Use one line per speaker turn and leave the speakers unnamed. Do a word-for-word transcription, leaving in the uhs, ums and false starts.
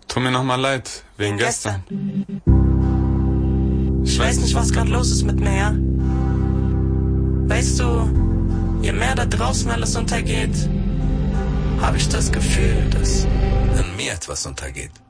Tut mir nochmal leid, wegen gestern.
Ich weiß nicht, was grad los ist mit mir, ja? Weißt du, je mehr da draußen alles untergeht, habe ich das Gefühl, dass
in mir etwas untergeht.